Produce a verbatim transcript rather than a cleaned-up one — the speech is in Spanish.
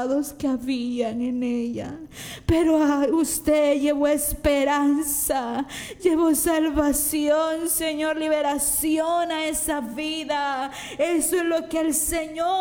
pecados que habían en ella. Pero ah, usted llevó esperanza, llevó salvación, Señor, liberación a esa vida. Eso es lo que el Señor